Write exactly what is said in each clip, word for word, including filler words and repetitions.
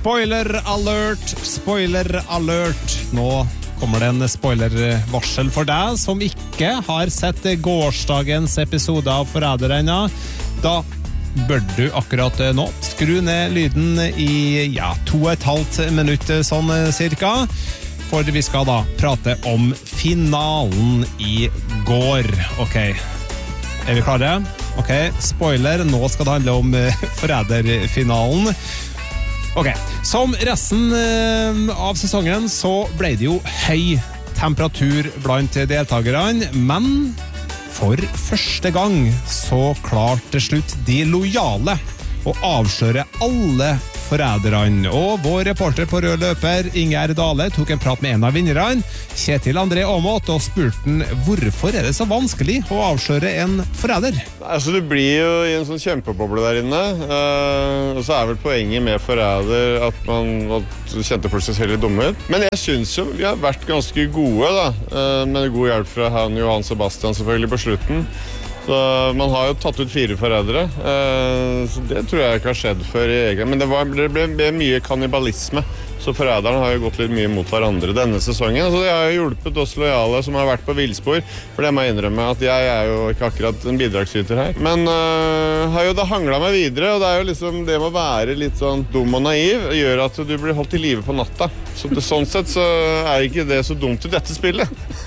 Spoiler alert, spoiler alert. Nå kommer det en spoilervarsel for deg som ikke har sett gårsdagens episode av Forræder ennå. Da bør du akkurat nå skru ned lyden i ja, to og et halvt minutt sånn cirka. For vi skal da prate om finalen i går. Ok, er vi klare? Ok, spoiler, nå skal det handle om Forræderfinalen. Ok, som resten av sesongen så ble det jo høy temperatur blant deltakerne, men for første gang så klarte til slutt de lojale å avsløre alle forræderne. Og vår reporter på rød løper, Inger Dale, tok en prat med en av vinnerne, Kjetil André Aamodt, og spurte han hvorfor er det så vanskelig å avsløre en forræder? Altså, du blir jo i en sånn kjempeboble der inne, uh, og så er vel poenget med forræder at man at kjente folk ser litt dumme ut. Men jeg synes jo vi har vært ganske gode da, uh, med god hjelp fra han Johan Sebastian selvfølgelig på slutten. Så man har jo tatt ut fire forrædere, uh, så det tror jeg ikke har skjedd før i egen. Men det, var, det ble, ble mye kannibalisme, så forræderne har jo gått litt mye mot hverandre denne sesongen. Så det har jo hjulpet oss lojale som har vært på villspor, for det må jeg innrømme at jeg er jo ikke akkurat en bidragsyter her. Men uh, har jo da hanglet meg videre, og det er jo liksom det med å være litt sånn dum og naiv, gjør at du blir holdt i live på natta. Så det, sånn sett så er ikke det så dumt i dette spillet.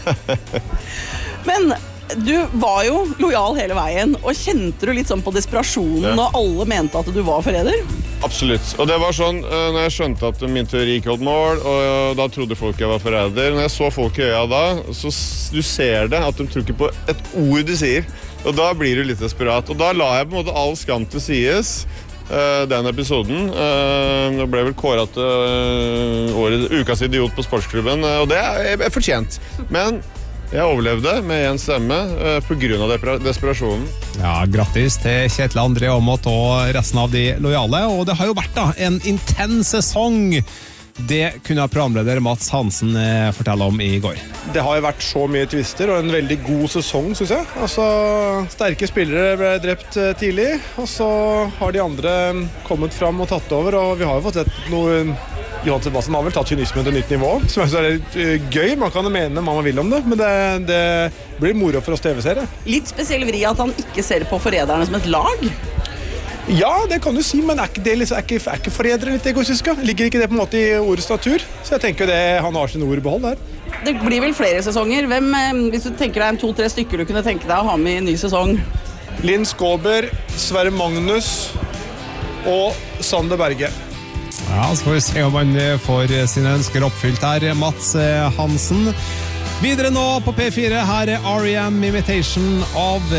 Men du var jo lojal hele veien, og kjente du litt sånn på desperasjonen ja. Når alle mente at du var forræder? Absolutt, og det var sånn når jeg skjønte at min teori ikke holdt mål, og da trodde folk jeg var forræder. Når jeg så folk i øya da, så du ser det at de tror ikke på et ord de sier, og da blir du litt desperat. Og da la jeg på en måte all skam til sides, den episoden. Nå ble vel kåret til året, ukas idiot på sportsklubben, og det er fortjent. Men jeg overlevde med en stemme uh, på grunn av desperasjonen. Ja, grattis til Kjetil André Aamodt og resten av de lojale. Og det har jo vært da en intens sesong. Det kunne programleder Mats Hansen eh, fortelle om i går. Det har jo vært så mye twister og en veldig god sesong, synes jeg. Altså, sterke spillere ble drept eh, tidlig, og så har de andre kommet fram og tatt over, og vi har jo fått sett noe. Johan Sebastian har vel tatt kynismen til nytt nivå, som jeg synes er litt uh, gøy. Man kan jo mene hva man vil om det, men det, det blir moro for oss T V-seere. Litt spesiell vri at han ikke ser på forræderne som et lag? Ja, det kan du si, men er ikke, det, liksom, er ikke, er ikke forrædere litt egoistiske? Ligger ikke det på en måte i ordets natur? Så jeg tenker jo det, han har sin ord i behold der. Det blir vel flere sesonger. Hvem, hvis du tenker deg en to-tre stykker du kunne tenke deg å ha med i en ny sesong? Linn Skåber, Sverre Magnus og Sander Berge. Ja, så får vi se om han får sine ønsker oppfylt her, Mats Hansen. Videre nå på P fire, her er R E M Imitation av